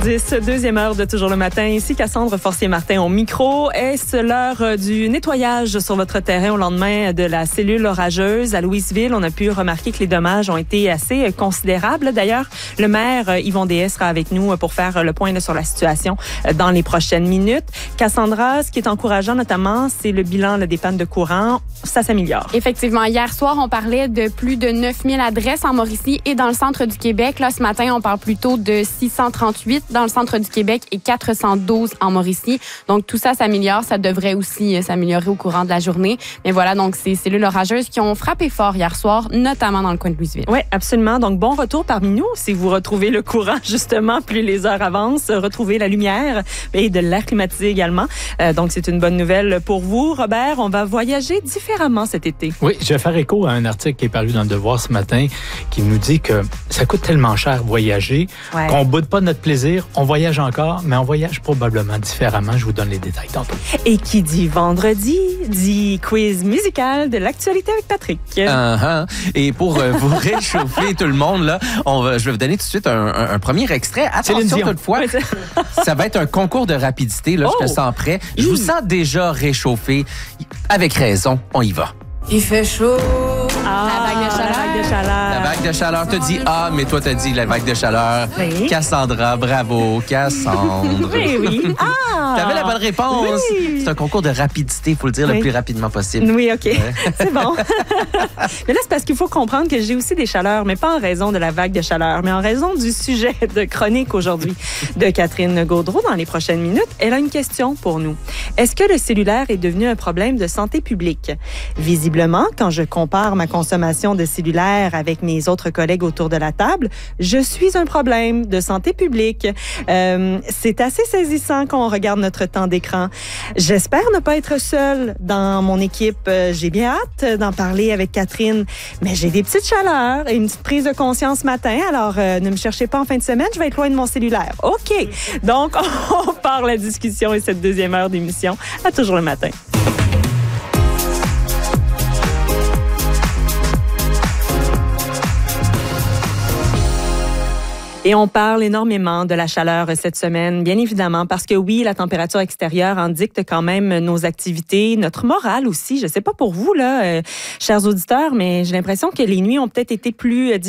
8h10, deuxième heure de Toujours le matin. Ici Cassandre Forcier-Martin au micro. Est-ce l'heure du nettoyage sur votre terrain au lendemain de la cellule orageuse à Louisville? On a pu remarquer que les dommages ont été assez considérables. D'ailleurs, le maire Yvon Dehaye sera avec nous pour faire le point sur la situation dans les prochaines minutes. Cassandra, ce qui est encourageant notamment, c'est le bilan des pannes de courant. Ça s'améliore. Effectivement. Hier soir, on parlait de plus de 9000 adresses en Mauricie et dans le centre du Québec. Là, ce matin, on parle plutôt de 638 dans le centre du Québec et 412 en Mauricie. Donc, tout ça s'améliore. Ça devrait aussi s'améliorer au courant de la journée. Mais voilà, donc, ces cellules orageuses qui ont frappé fort hier soir, notamment dans le coin de Louisville. Oui, absolument. Donc, bon retour parmi nous. Si vous retrouvez le courant, justement, plus les heures avancent, retrouvez la lumière et de l'air climatisé également. Donc, c'est une bonne nouvelle pour vous. Robert, on va voyager différemment cet été. Oui, je vais faire écho à un article qui est paru dans Le Devoir ce matin qui nous dit que ça coûte tellement cher voyager qu'on boude pas notre plaisir. On voyage encore, mais on voyage probablement différemment. Je vous donne les détails tantôt. Et qui dit vendredi, dit quiz musical de l'actualité avec Patrick. Et pour vous réchauffer tout le monde, là, je vais vous donner tout de suite un premier extrait. Attention toutefois, ça va être un concours de rapidité. Là, je te sens prêt. Je vous sens déjà réchauffé. Avec raison, on y va. Il fait chaud. La vague de chaleur. La vague de chaleur. T'as dit mais toi t'as dit la vague de chaleur. Oui. Cassandra, bravo, Cassandre. Oui. T'avais la bonne réponse. Oui. C'est un concours de rapidité, il faut le dire le plus rapidement possible. Oui, OK. C'est bon. Mais là, c'est parce qu'il faut comprendre que j'ai aussi des chaleurs, mais pas en raison de la vague de chaleur, mais en raison du sujet de chronique aujourd'hui de Catherine Gaudreault dans les prochaines minutes. Elle a une question pour nous. Est-ce que le cellulaire est devenu un problème de santé publique? Visiblement, quand je compare ma consommation de cellulaire avec mes autres collègues autour de la table, je suis un problème de santé publique. C'est assez saisissant quand on regarde notre temps d'écran. J'espère ne pas être seule dans mon équipe. J'ai bien hâte d'en parler avec Catherine, mais j'ai des petites chaleurs et une petite prise de conscience ce matin. Alors, ne me cherchez pas en fin de semaine, je vais être loin de mon cellulaire. OK. Donc, on part la discussion et cette deuxième heure d'émission à Toujours le matin. Et on parle énormément de la chaleur cette semaine, bien évidemment, parce que oui, la température extérieure en dicte quand même nos activités, notre morale aussi. Je sais pas pour vous, là, chers auditeurs, mais j'ai l'impression que les nuits ont peut-être été plus